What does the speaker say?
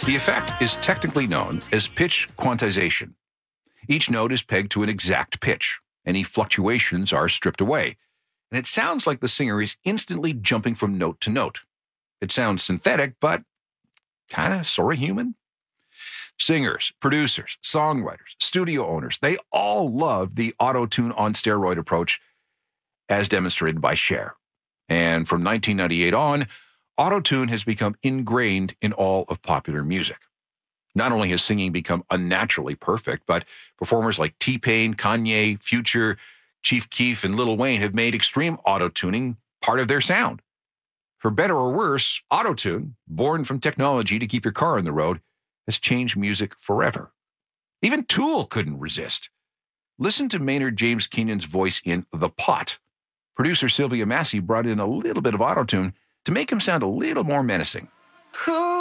The effect is technically known as pitch quantization. Each note is pegged to an exact pitch. Any fluctuations are stripped away, and it sounds like the singer is instantly jumping from note to note. It sounds synthetic, but kind of sort of human. Singers, producers, songwriters, studio owners, they all love the auto-tune on steroid approach as demonstrated by Cher. And from 1998 on, auto-tune has become ingrained in all of popular music. Not only has singing become unnaturally perfect, but performers like T-Pain, Kanye, Future, Chief Keef, and Lil Wayne have made extreme auto-tuning part of their sound. For better or worse, auto-tune, born from technology to keep your car on the road, has changed music forever. Even Tool couldn't resist. Listen to Maynard James Keenan's voice in The Pot. Producer Sylvia Massey brought in a little bit of auto-tune to make him sound a little more menacing.